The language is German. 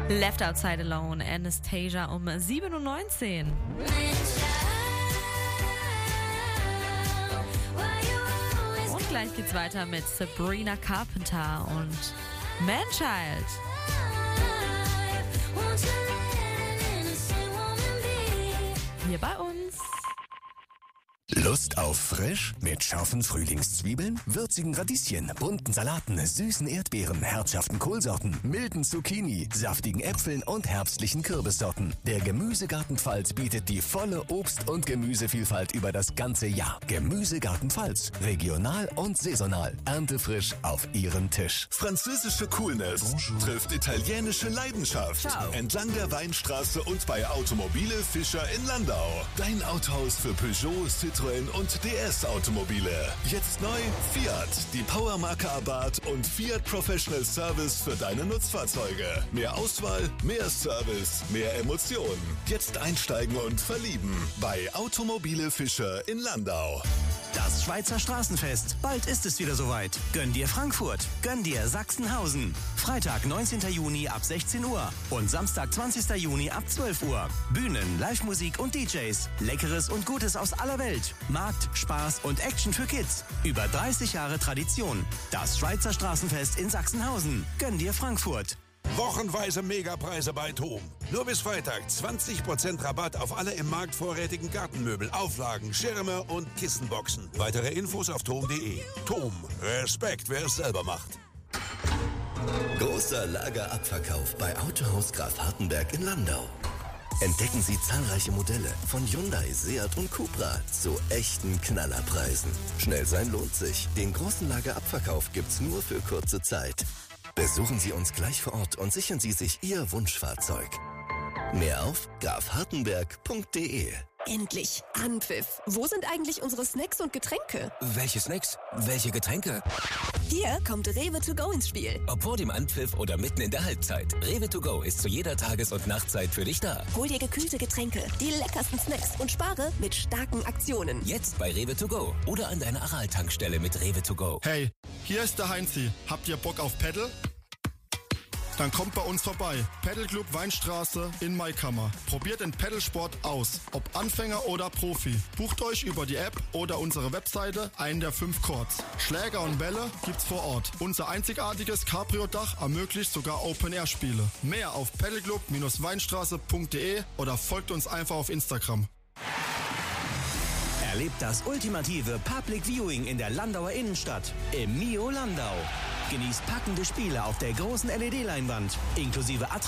Left Outside Alone, Anastasia um 7:19 Uhr. Und gleich geht's weiter mit Sabrina Carpenter und Manchild. Hier bei uns. Lust auf frisch? Mit scharfen Frühlingszwiebeln, würzigen Radieschen, bunten Salaten, süßen Erdbeeren, herzhaften Kohlsorten, milden Zucchini, saftigen Äpfeln und herbstlichen Kürbissorten. Der Gemüsegarten Pfalz bietet die volle Obst- und Gemüsevielfalt über das ganze Jahr. Gemüsegarten Pfalz. Regional und saisonal. Erntefrisch auf Ihren Tisch. Französische Coolness trifft italienische Leidenschaft. Ciao. Entlang der Weinstraße und bei Automobile Fischer in Landau. Dein Autohaus für Peugeot, Citroën und DS-Automobile. Jetzt neu Fiat, die Powermarke Abarth und Fiat Professional Service für deine Nutzfahrzeuge. Mehr Auswahl, mehr Service, mehr Emotionen. Jetzt einsteigen und verlieben bei Automobile Fischer in Landau. Das Schweizer Straßenfest. Bald ist es wieder soweit. Gönn dir Frankfurt. Gönn dir Sachsenhausen. Freitag, 19. Juni ab 16 Uhr und Samstag, 20. Juni ab 12 Uhr. Bühnen, Live-Musik und DJs. Leckeres und Gutes aus aller Welt. Markt, Spaß und Action für Kids. Über 30 Jahre Tradition. Das Schweizer Straßenfest in Sachsenhausen. Gönn dir Frankfurt. Wochenweise Megapreise bei TOM. Nur bis Freitag 20% Rabatt auf alle im Markt vorrätigen Gartenmöbel, Auflagen, Schirme und Kissenboxen. Weitere Infos auf tom.de. TOM. Respekt, wer es selber macht. Großer Lagerabverkauf bei Autohaus Graf Hartenberg in Landau. Entdecken Sie zahlreiche Modelle von Hyundai, Seat und Cupra zu echten Knallerpreisen. Schnell sein lohnt sich. Den großen Lagerabverkauf gibt's nur für kurze Zeit. Besuchen Sie uns gleich vor Ort und sichern Sie sich Ihr Wunschfahrzeug. Mehr auf grafhartenberg.de. Endlich Anpfiff. Wo sind eigentlich unsere Snacks und Getränke? Welche Snacks? Welche Getränke? Hier kommt Rewe to go ins Spiel. Ob vor dem Anpfiff oder mitten in der Halbzeit. Rewe to go ist zu jeder Tages- und Nachtzeit für dich da. Hol dir gekühlte Getränke, die leckersten Snacks und spare mit starken Aktionen. Jetzt bei Rewe to go oder an deiner Aral-Tankstelle mit Rewe to go. Hey, hier ist der Heinzi. Habt ihr Bock auf Paddle? Dann kommt bei uns vorbei. Paddle Club Weinstraße in Maikammer. Probiert den Paddlesport aus. Ob Anfänger oder Profi. Bucht euch über die App oder unsere Webseite einen der 5 Courts. Schläger und Bälle gibt's vor Ort. Unser einzigartiges Cabrio-Dach ermöglicht sogar Open-Air-Spiele. Mehr auf paddleclub-weinstraße.de oder folgt uns einfach auf Instagram. Erlebt das ultimative Public Viewing in der Landauer Innenstadt im Mio Landau. Genießt packende Spiele auf der großen LED-Leinwand, inklusive